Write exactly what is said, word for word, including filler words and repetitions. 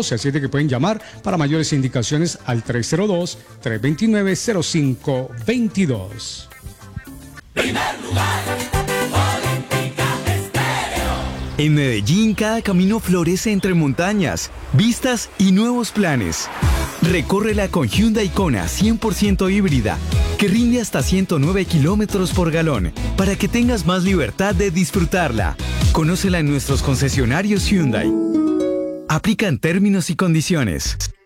doce, así de que pueden llamar para mayores indicaciones al tres cero dos, tres dos nueve, cero cinco dos dos. Primer lugar, Olímpica Estéreo. En Medellín, cada camino florece entre montañas, vistas y nuevos planes. Recórrela con Hyundai Kona cien por ciento híbrida, que rinde hasta ciento nueve kilómetros por galón, para que tengas más libertad de disfrutarla. Conócela en nuestros concesionarios Hyundai. Aplican términos y condiciones.